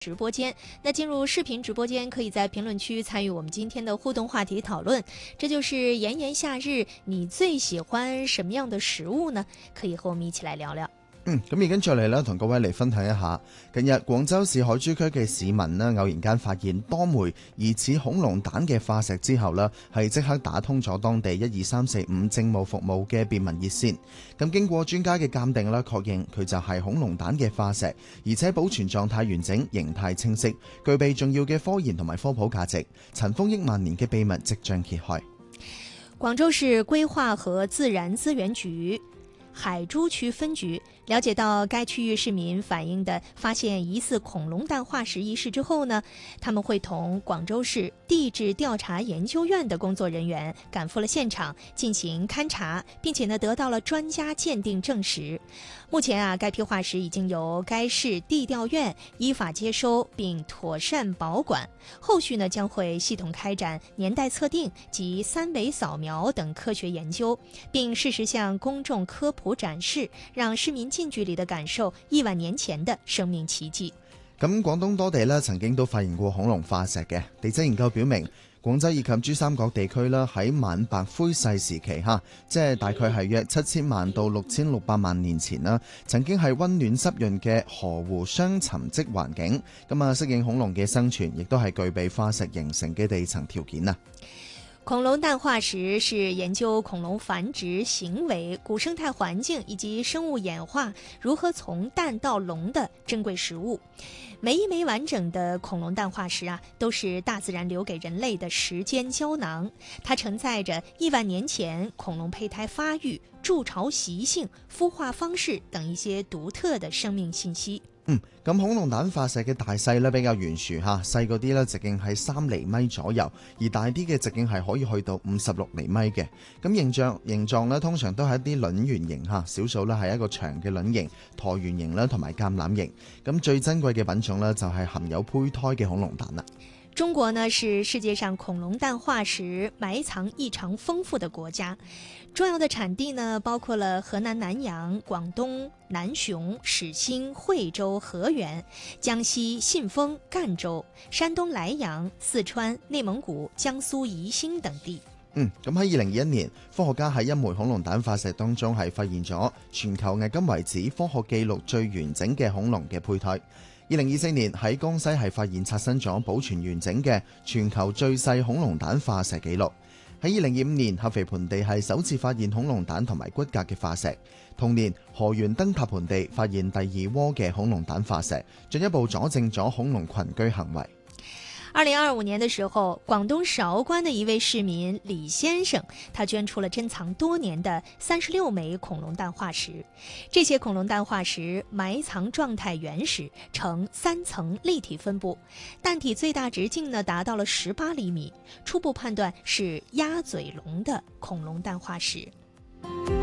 直播间。那进入视频直播间，可以在评论区参与我们今天的互动话题讨论。这就是炎炎夏日，你最喜歡什麼樣的食物呢？可以和我們一起來聊聊。 咁而跟住嚟咧，同各位嚟分享一下，近日廣州市海珠區嘅市民呢，偶然間發現多枚疑似恐龍蛋嘅化石之後呢，係即刻打通咗當地12345政務服務嘅便民熱線。咁經過專家嘅鑑定啦，確認佢就係恐龍蛋嘅化石，而且保存狀態完整，形態清晰，具備重要嘅科研同埋科普價值。塵封億萬年嘅秘密即將揭開。 廣州市規劃和自然資源局海珠區分局了解到該區域市民反映的發現疑似恐龍蛋化石一事之後呢，他們會同廣州市地質調查研究院的工作人員趕赴了現場進行勘查，並且呢得到了專家鑑定證實。目前該批化石已經由該市地調院依法接收並妥善保管，後續呢將會系統開展年代測定及3維掃描等科學研究，並適時向公眾科普展示，讓市民近距離地感受億萬年前的生命奇蹟。 咁廣東多地曾經都發現過恐龍化石嘅。地質研究表明，廣州以及珠三角地區喺晚白灰世時期即係大概係約7000萬到6600萬年前曾經係溫暖濕潤嘅河湖雙沉積環境，適應恐龍嘅生存，亦都係具備化石形成嘅地層條件。 恐龍蛋化石是研究恐龍繁殖行為、古生態環境以及生物演化如何從蛋到龍的珍貴實物。每一枚完整的恐龍蛋化石都是大自然留給人類的時間膠囊，它承載着億萬年前恐龍胚胎發育、築巢習性、孵化方式等一些獨特的生命信息。 咁恐龍蛋化石嘅大細比較懸殊細嗰啲直徑係3厘米左右，而大啲嘅直徑係可以去到56厘米嘅。咁形狀通常都係一啲卵圓形少數係一個長嘅卵形、橢圓形同埋橄欖形。咁最珍貴嘅品種就係含有胚胎嘅恐龍蛋啦。 中國呢是世界上恐龍蛋化石埋藏異常豐富的國家，重要的產地呢包括了河南南陽、廣東南雄、始興、惠州、河源、江西信豐、贛州、山東萊陽、四川、內蒙古、江蘇宜興等地。 咁喺2021年，科學家喺一枚恐龍蛋化石當中係發現咗全球迄今為止科學記錄最完整嘅恐龍嘅胚胎。2024年喺江西係發現刷新咗保存完整嘅全球最細恐龍蛋化石紀錄。喺2025年，合肥盆地係首次發現恐龍蛋同埋骨骼嘅化石。同年，河源燈塔盆地發現第2窩嘅恐龍蛋化石，進一步佐證咗恐龍群居行為。 2025年的時候，廣東韶關的一位市民李先生，他捐出了珍藏多年的36枚恐龍蛋化石。這些恐龍蛋化石埋藏狀態原始，呈3層立體分布，蛋體最大直徑呢達到了18厘米，初步判斷是鴨嘴龍的恐龍蛋化石。